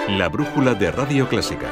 La brújula de Radio Clásica.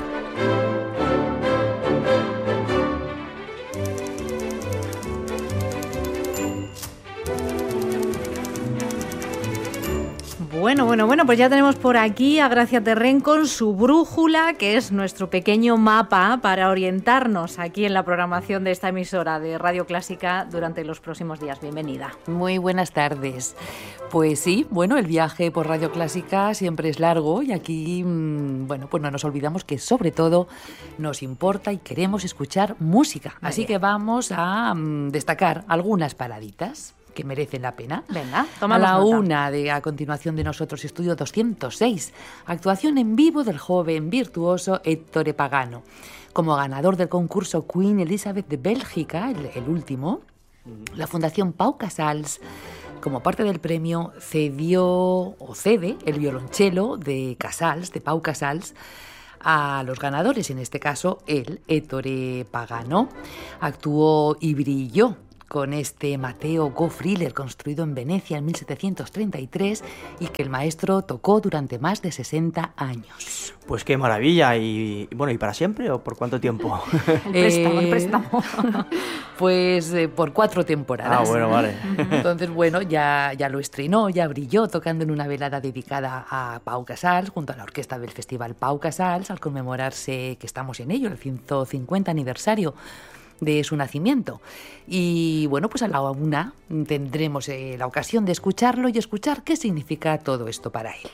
Bueno, pues ya tenemos por aquí a Gracia Terrén con su brújula, que es nuestro pequeño mapa para orientarnos aquí en la programación de esta emisora de Radio Clásica durante los próximos días. Bienvenida. Muy buenas tardes. Pues sí, bueno, el viaje por Radio Clásica siempre es largo y aquí, bueno, pues no nos olvidamos que sobre todo nos importa y queremos escuchar música. Así que vamos a destacar algunas paraditas que merecen la pena. Venga, tomamos nota. A continuación de nosotros, estudio 206, actuación en vivo del joven virtuoso Ettore Pagano. Como ganador del concurso Queen Elizabeth de Bélgica, el último, la Fundación Pau Casals, como parte del premio, cede el violonchelo de Casals, de Pau Casals, a los ganadores, en este caso el Ettore Pagano. Actuó y brilló con este Matteo Go-Friller, construido en Venecia en 1733 y que el maestro tocó durante más de 60 años. Pues qué maravilla. Y bueno, ¿y para siempre o por cuánto tiempo? El préstamo. Pues por 4 temporadas. Ah, bueno, vale. Entonces, bueno, ya lo estrenó, ya brilló tocando en una velada dedicada a Pau Casals junto a la orquesta del Festival Pau Casals, al conmemorarse, que estamos en ello, el 150 aniversario de su nacimiento. Y bueno, pues a la 1 tendremos la ocasión de escucharlo y escuchar qué significa todo esto para él.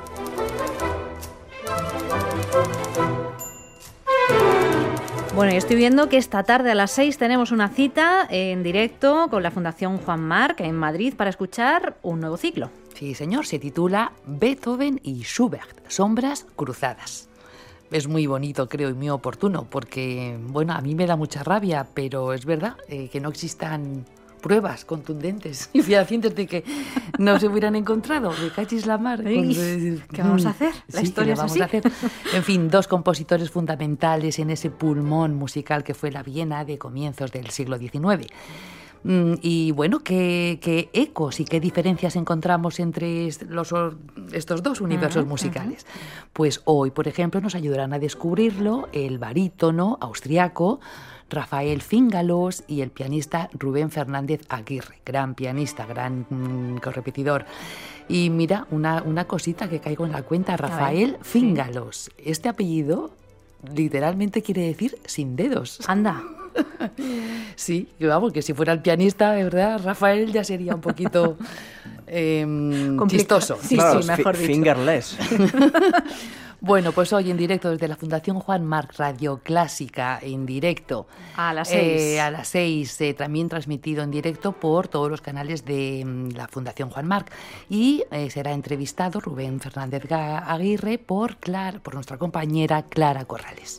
Bueno, y estoy viendo que esta tarde a las 6 tenemos una cita en directo con la Fundación Juan Marc en Madrid para escuchar un nuevo ciclo. Sí, señor, se titula Beethoven y Schubert, sombras cruzadas. Es muy bonito, creo, y muy oportuno, porque, bueno, a mí me da mucha rabia, pero es verdad que no existan pruebas contundentes y fehacientes de que no se hubieran encontrado. Me cachis la mar. ¿Qué vamos a hacer? La historia es así. En fin, 2 compositores fundamentales en ese pulmón musical que fue la Viena de comienzos del siglo XIX. Y bueno, ¿qué ecos y qué diferencias encontramos entre estos dos universos musicales? Pues hoy, por ejemplo, nos ayudarán a descubrirlo el barítono austriaco Rafael Fingalos y el pianista Rubén Fernández Aguirre, gran pianista, gran correpetidor. Y mira, una cosita que caigo en la cuenta, Rafael Fingalos. Sí. Este apellido literalmente quiere decir sin dedos. Anda. Sí, vamos, que si fuera el pianista, de verdad, Rafael ya sería un poquito chistoso. Sí, claro, sí, mejor dicho. Fingerless. Bueno, pues hoy en directo desde la Fundación Juan Marc, Radio Clásica, en directo. A las 6. A las 6, también transmitido en directo por todos los canales de la Fundación Juan Marc. Y será entrevistado Rubén Fernández Aguirre por nuestra compañera Clara Corrales.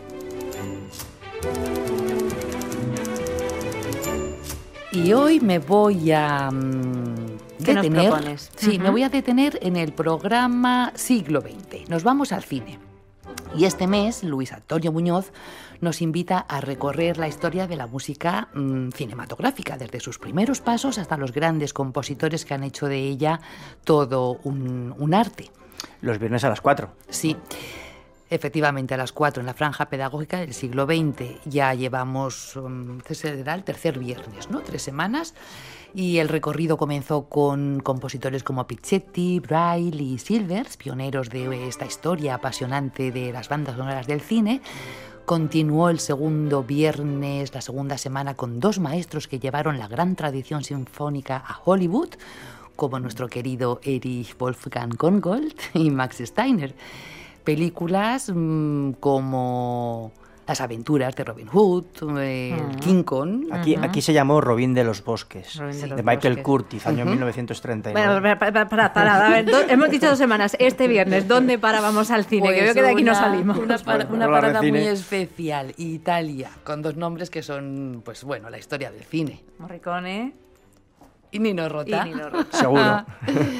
Y hoy me voy a detener. Sí, me voy a detener en el programa Siglo XX. Nos vamos al cine. Y este mes, Luis Antonio Muñoz nos invita a recorrer la historia de la música cinematográfica, desde sus primeros pasos hasta los grandes compositores que han hecho de ella todo un arte. Los viernes a las 4. Sí. Efectivamente, a las 4 en la franja pedagógica del siglo XX. Ya llevamos, será el tercer viernes, ¿no? 3 semanas. Y el recorrido comenzó con compositores como Pizzetti, Braille y Silvers, pioneros de esta historia apasionante de las bandas sonoras del cine. Continuó el segundo viernes, la segunda semana, con 2 maestros que llevaron la gran tradición sinfónica a Hollywood, como nuestro querido Erich Wolfgang Korngold y Max Steiner. Películas como Las aventuras de Robin Hood, King Kong. Aquí se llamó Robin de los Bosques, de Michael Curtiz, año 1939. Bueno, para, a ver, hemos dicho 2 semanas. Este viernes, ¿dónde parábamos al cine? Pues que veo que de aquí no salimos. Una parada muy especial, Italia, con 2 nombres que son, pues bueno, la historia del cine. Morricone y Nino Rota. Seguro.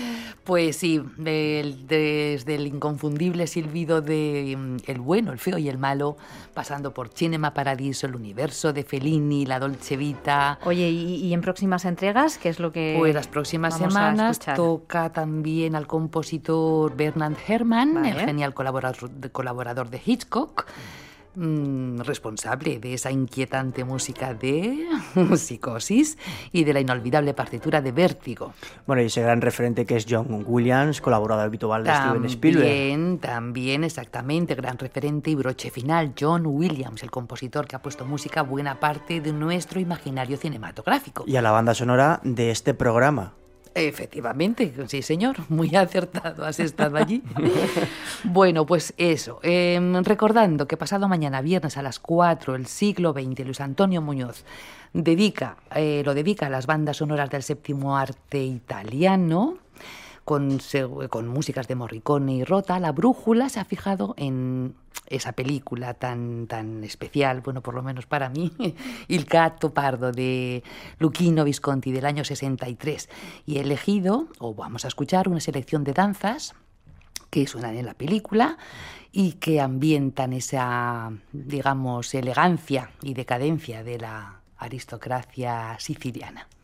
Pues sí, desde el inconfundible silbido de El bueno, el feo y el malo, pasando por Cinema Paradiso, el universo de Fellini, la Dolce Vita. Oye, ¿y en próximas entregas qué es lo que Pues las próximas semanas toca también al compositor Bernard Herrmann, vale, el genial colaborador de Hitchcock, responsable de esa inquietante música de Psicosis y de la inolvidable partitura de Vértigo. Bueno, y ese gran referente que es John Williams, colaborador habitual de Steven Spielberg. También, exactamente, gran referente y broche final, John Williams, el compositor que ha puesto música a buena parte de nuestro imaginario cinematográfico. Y a la banda sonora de este programa. Efectivamente, sí señor, muy acertado, has estado allí. Bueno, pues eso, recordando que pasado mañana, viernes a las 4, el siglo XX, Luis Antonio Muñoz lo dedica a las bandas sonoras del séptimo arte italiano, con músicas de Morricone y Rota. La Brújula se ha fijado en esa película tan especial, bueno, por lo menos para mí, Il Gatto Pardo, de Luchino Visconti, del año 63. Y he elegido, o vamos a escuchar, una selección de danzas que suenan en la película y que ambientan esa, digamos, elegancia y decadencia de la aristocracia siciliana.